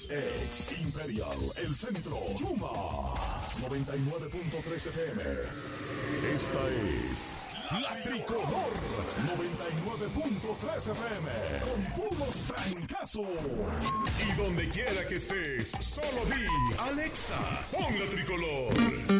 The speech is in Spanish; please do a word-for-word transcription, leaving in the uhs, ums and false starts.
es ex Imperial, el centro, Chuma, noventa y nueve punto tres F M. Esta es La Tricolor, noventa y nueve punto tres F M, con puros trancazos. Y donde quiera que estés, solo di, Alexa, pon La Tricolor.